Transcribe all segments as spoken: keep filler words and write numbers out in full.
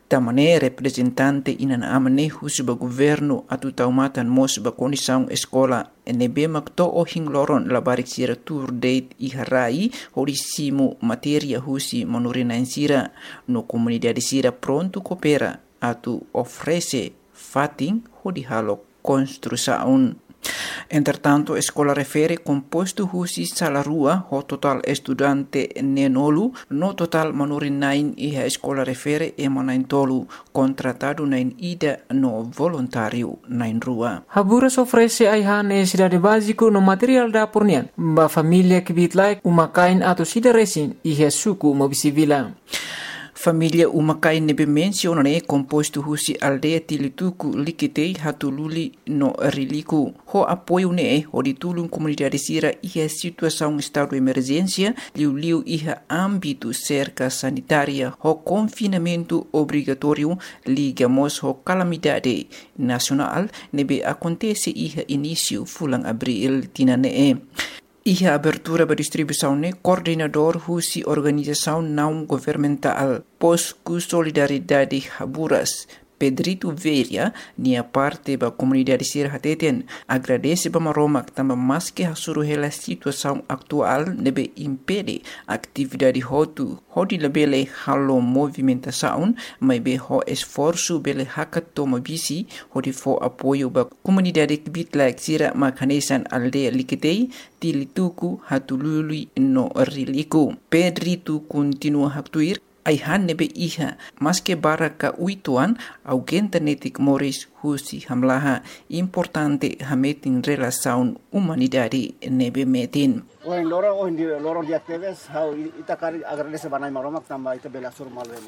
Tamane representante inana amane husuba governo atu taumatan mos ba condição escola nebe makto o hingloron labarik sira tour date iharai horisimo materia husi monorina insira no comunidade sira pronto coopera atu oferece fating hodihalo construção. Entretanto, a escola refere composto husi salarua ho total estudante nenolu, no total manurin nain e a escola refere e manain tolu, contratado nain ida no voluntário nain rua. Haburas oferece a necessidade básico no material da pornian, ba família que bitlai umakain atau sida resin e suku mobisivila. Família umakai nebe mencionane composto husi aldeia tilituku likitei hatululi no riliku. Ho apoio ne ho ditulung comunidade sira iha situação estado de emergência, liu-liu iha âmbito cerca sanitária, ho confinamento obrigatório, ligamos ho calamidade nacional, nebe acontece iha início fulang abril tinane. Iha abertura ba distribuição ne coordenador husi organização não governamental Posku Solidariedade Haburas Pedrito Veria nia parte ba comunidade sir hateten agradece ba maromak tamba maske hasuru hela situação atual nebe impede atividade hotu hodi lebele halo movimentação mai be ho esforço bele hakatoma bisi hodi fo apoio ba comunidade bitlak sira makanesan aldeia likitei tilituku hatulului no riliku. Pedrito continua haktuir Aihan nebe iha, maske baraka uituan, augenta netik moris husi hamlaha importante hametin relação humanidade nebe metin. Oin loro oin di loro di aktives hau ita kari agradece banai maromak tamba ita bela sur malrene.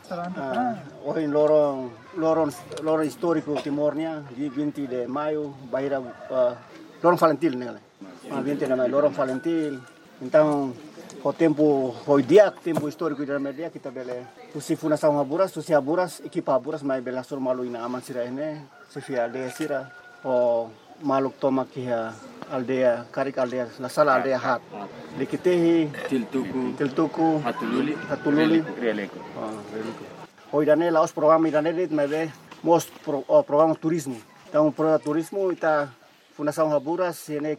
Oin loro loro loro histórico timornia di vinte de maio baira loro Valentil nele. vinte de maio loro Valentil. Então o tempo foi dia tempo histórico da media kita bele usi fundação Haburas usi Haburas equipa Haburas mai bela sur malu ina aman sira ene sifia aldea sira o maluk toma kia aldea karik aldea la sala aldea hat likitehi tiltuku tiltuku hatululi hatululi releko hoi dane laos programa idane dit mai be most pro, oh, programa turismo então programa turismo ita fundação Haburas ene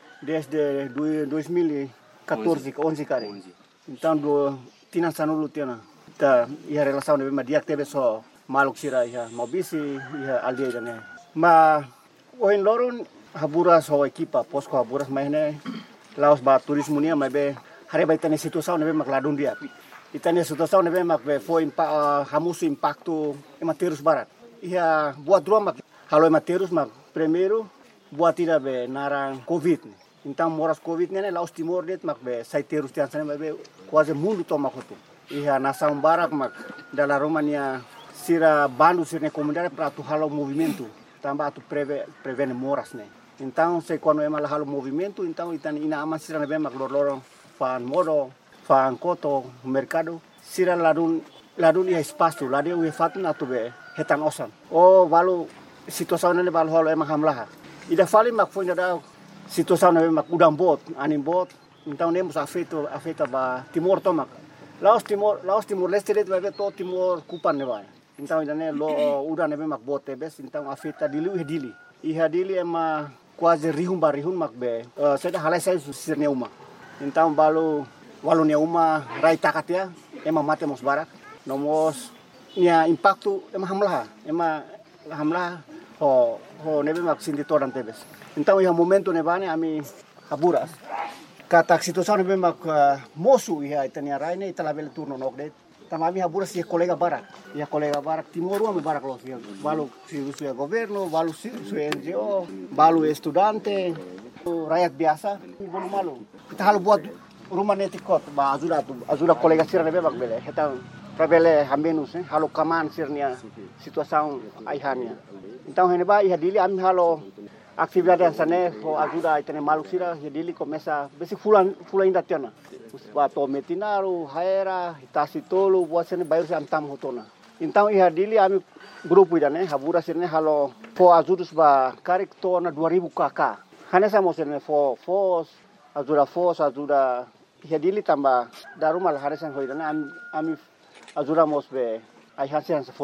desde dois mil e quatorze, onze kali. Então do tina sanulu tina. Ta ia relação de media teve só maluk sira ia mobisi ia aldea dane. Ma oin loron Haburas ho equipa Posco Haburas mahne laos ba turismo nia mai be hari ba itane situação nebe mak ladun dia. Itane situação nebe mak be foi impa hamusu impacto ematerus barat. Ia buat dua mak halo ematerus mak primeiro buat tira be narang covid. Então moras covid nene laos timor det mak be saiterus tian sana be quase mundo toma kotu. Ia nação barak mak dala Romania sira bandu sirne comunidade para tu halo movimento. Tambah tu preve prevene moras ne. Então se quando é mal halo movimento, então itan ina aman sira nebe mak lor fan modo, fan koto, mercado. Sira ladun ladun ia espaço, ladun ia fatun atu be hetan osan. Oh valu situação nene valu halo emang hamlaha. Ida fali mak foi da situação nebe mak udang bot, anim bot. Então nemos afeto afeta ba Timor tomak. Laos Timor, Laos Timor Leste det be to Timor kupan ne vai. Então idane lo udah nebe mak bot tebes, então afeta dili e dili. Iha dili ema quase rihun barihun mak be. Uh, seda halai sai sirne uma. Então balu walu ne uma rai takatia ema mate mos barak. Nomos nia impacto ema hamlaha, ema hamlaha ho ho nebe mak sinti toran tebes. Então iha momento nebane ami Haburas. Kata situação nebe mak uh, mosu iha itania rai ne italabel turno nokdet. Tamami Haburas ia kolega barak, ia kolega barak Timor ame barak los ia balu si su governo, balu si su N G O, balu estudante, rakyat biasa, bolu malu. Kita halu buat rumah netikot, ba ajuda tu ajuda kolega sira nebe bak bele, kita prabele hamenus eh, halu kaman sirnia situação aihania. Então hene ba ia dili ami halu atividade sana ho ajuda itene malu sira ia dili começa besi fulan fulan inda tiana. Bato metinaru, haera, itasi tolu, buat sini bayar si antam hotona. Então iha dili ami grupo idane Haburas sini halo fo azudus ba karik tona dua ribu kakak. Hanya sama sini fo fos, azuda fos, azuda iha dili tambah darumal harisan ho idane ami ami azuda mos be ai hasian